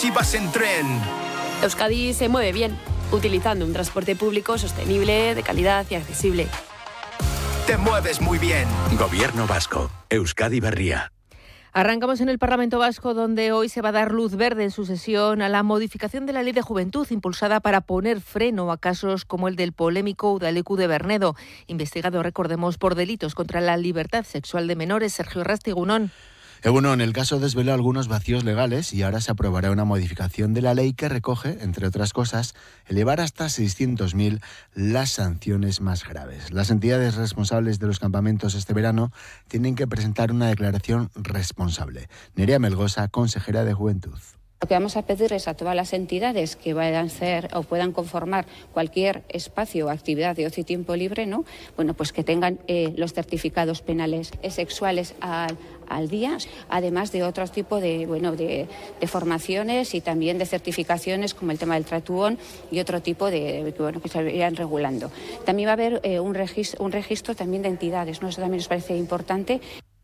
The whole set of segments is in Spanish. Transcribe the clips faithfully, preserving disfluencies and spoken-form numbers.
Si vas en tren. Euskadi se mueve bien, utilizando un transporte público sostenible, de calidad y accesible. Te mueves muy bien. Gobierno vasco. Euskadi Berria. Arrancamos en el Parlamento Vasco, donde hoy se va a dar luz verde en su sesión a la modificación de la Ley de Juventud, impulsada para poner freno a casos como el del polémico Udaleku de Bernedo, investigado, recordemos, por delitos contra la libertad sexual de menores. Sergio Rastigunón. Egunon, el caso desveló algunos vacíos legales y ahora se aprobará una modificación de la ley que recoge, entre otras cosas, elevar hasta seiscientos mil las sanciones más graves. Las entidades responsables de los campamentos este verano tienen que presentar una declaración responsable. Nerea Melgosa, consejera de Juventud. Lo que vamos a pedir es a todas las entidades que vayan a ser o puedan conformar cualquier espacio o actividad de ocio y tiempo libre, ¿no? Bueno, pues que tengan eh, los certificados penales sexuales al, al día, además de otro tipo de, bueno, de, de formaciones y también de certificaciones como el tema del tratuón y otro tipo de, bueno, que se irán regulando. También va a haber eh, un, registro, un registro también de entidades, ¿no? Eso también nos parece importante.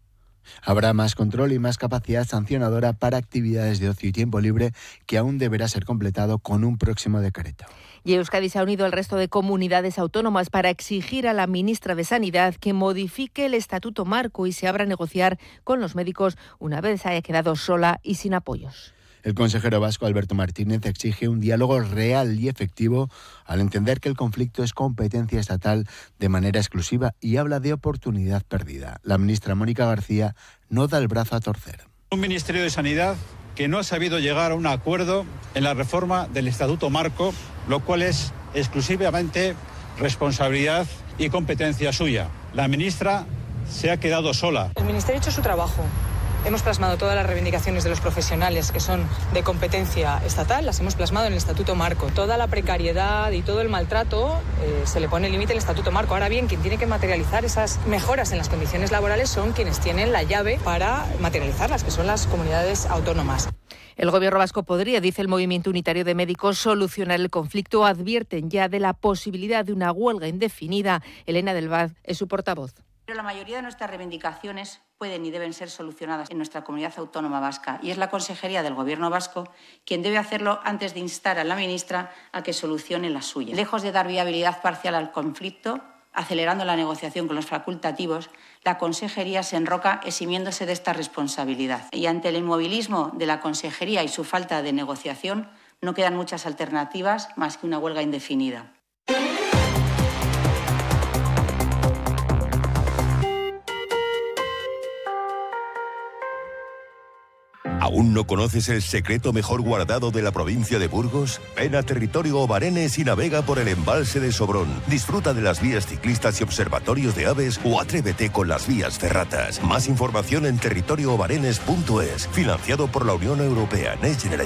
Habrá más control y más capacidad sancionadora para actividades de ocio y tiempo libre, que aún deberá ser completado con un próximo decreto. Y Euskadi se ha unido al resto de comunidades autónomas para exigir a la ministra de Sanidad que modifique el Estatuto Marco y se abra a negociar con los médicos una vez haya quedado sola y sin apoyos. El consejero vasco Alberto Martínez exige un diálogo real y efectivo al entender que el conflicto es competencia estatal de manera exclusiva y habla de oportunidad perdida. La ministra Mónica García no da el brazo a torcer. Un Ministerio de Sanidad que no ha sabido llegar a un acuerdo en la reforma del Estatuto Marco, lo cual es exclusivamente responsabilidad y competencia suya. La ministra se ha quedado sola. El Ministerio ha hecho su trabajo. Hemos plasmado todas las reivindicaciones de los profesionales que son de competencia estatal, las hemos plasmado en el Estatuto Marco. Toda la precariedad y todo el maltrato eh, se le pone límite al Estatuto Marco. Ahora bien, quien tiene que materializar esas mejoras en las condiciones laborales son quienes tienen la llave para materializarlas, que son las comunidades autónomas. El Gobierno vasco podría, dice el Movimiento Unitario de Médicos, solucionar el conflicto. Advierten ya de la posibilidad de una huelga indefinida. Elena del Vaz es su portavoz. Pero la mayoría de nuestras reivindicaciones pueden y deben ser solucionadas en nuestra comunidad autónoma vasca y es la Consejería del Gobierno vasco quien debe hacerlo antes de instar a la ministra a que solucione las suyas. Lejos de dar viabilidad parcial al conflicto, acelerando la negociación con los facultativos, la Consejería se enroca eximiéndose de esta responsabilidad. Y ante el inmovilismo de la Consejería y su falta de negociación, no quedan muchas alternativas más que una huelga indefinida. ¿Aún no conoces el secreto mejor guardado de la provincia de Burgos? Ven a Territorio Obarenes y navega por el embalse de Sobrón. Disfruta de las vías ciclistas y observatorios de aves o atrévete con las vías ferratas. Más información en territorio obarenes punto es. Financiado por la Unión Europea. Next Generation.